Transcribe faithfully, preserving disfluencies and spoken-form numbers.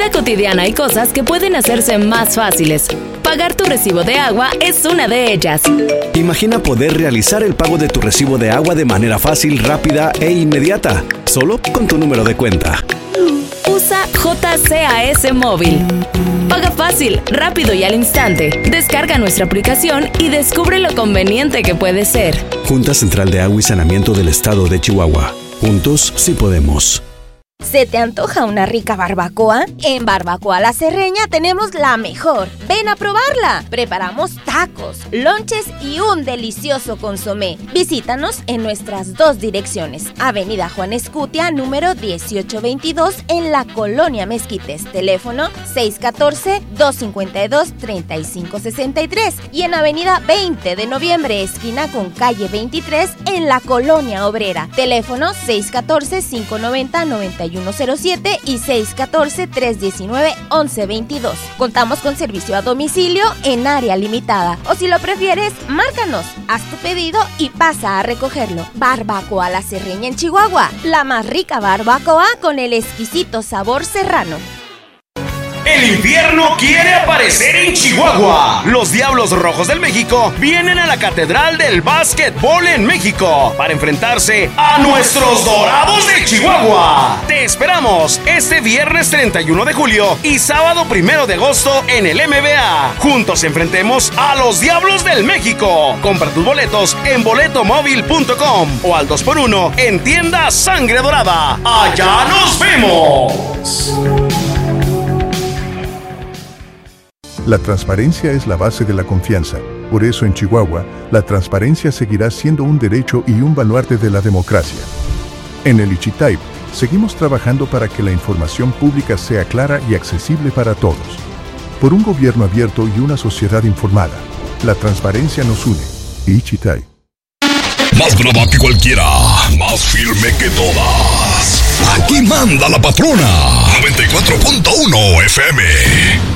la cotidiana hay cosas que pueden hacerse más fáciles. Pagar tu recibo de agua es una de ellas. Imagina poder realizar el pago de tu recibo de agua de manera fácil, rápida e inmediata, solo con tu número de cuenta. Usa J C A S Móvil. Paga fácil, rápido y al instante. Descarga nuestra aplicación y descubre lo conveniente que puede ser. Junta Central de Agua y Saneamiento del Estado de Chihuahua. Juntos sí podemos. ¿Se te antoja una rica barbacoa? En Barbacoa La Cerreña tenemos la mejor. ¡Ven a probarla! Preparamos tacos, lonches y un delicioso consomé. Visítanos en nuestras dos direcciones. Avenida Juan Escutia, número dieciocho veintidós, en la Colonia Mezquites. Teléfono seis uno cuatro, dos cinco dos, tres cinco seis tres. Y en Avenida veinte de noviembre, esquina con calle veintitrés, en la Colonia Obrera. Teléfono seis uno cuatro, cinco nueve cero, nueve uno cero siete y seis uno cuatro, tres uno nueve, once veintidós. Contamos con servicio a domicilio en área limitada. O si lo prefieres, márcanos, haz tu pedido y pasa a recogerlo. Barbacoa La Cerreña en Chihuahua. La más rica barbacoa con el exquisito sabor serrano. El infierno quiere aparecer en Chihuahua. Los Diablos Rojos del México vienen a la Catedral del Básquetbol en México para enfrentarse a nuestros Dorados de Chihuahua. Te esperamos este viernes treinta y uno de julio y sábado primero de agosto en el M B A. Juntos enfrentemos a los Diablos del México. Compra tus boletos en boleto móvil punto com o al dos por uno en tienda Sangre Dorada. ¡Allá nos vemos! La transparencia es la base de la confianza. Por eso en Chihuahua, la transparencia seguirá siendo un derecho y un baluarte de la democracia. En el Ichitayp, seguimos trabajando para que la información pública sea clara y accesible para todos. Por un gobierno abierto y una sociedad informada, la transparencia nos une. Ichitayp. Más brava que cualquiera, más firme que todas. Aquí manda la patrona. noventa y cuatro punto uno F M.